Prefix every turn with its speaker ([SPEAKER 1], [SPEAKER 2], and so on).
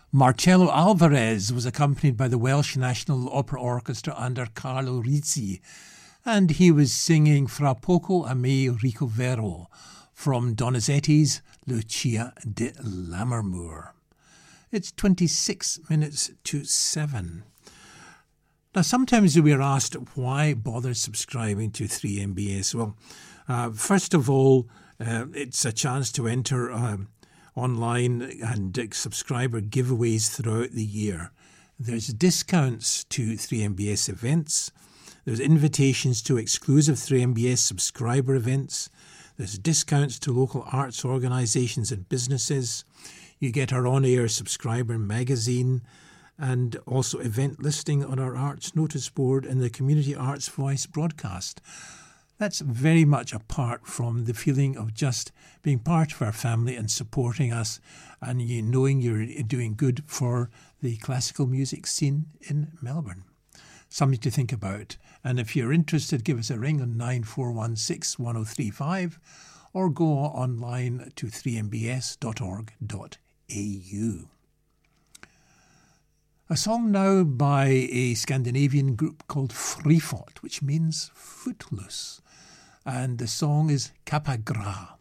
[SPEAKER 1] Marcello Alvarez was accompanied by the Welsh National Opera Orchestra under Carlo Rizzi, and he was singing Fra poco a me ricovero from Donizetti's Lucia di Lammermoor. It's 26 minutes to 7. Now, sometimes we are asked why bother subscribing to 3MBS. Well, first of all, it's a chance to enter online and subscriber giveaways throughout the year. There's discounts to 3MBS events. There's invitations to exclusive 3MBS subscriber events. There's discounts to local arts organisations and businesses. You get our on-air subscriber magazine and also event listing on our arts notice board and the Community Arts Voice broadcast. That's very much apart from the feeling of just being part of our family and supporting us and you knowing you're doing good for the classical music scene in Melbourne. Something to think about. And if you're interested, give us a ring on 9416 1035 or go online to 3mbs.org.au. A song now by a Scandinavian group called Frifot, which means footloose. And the song is Capagras.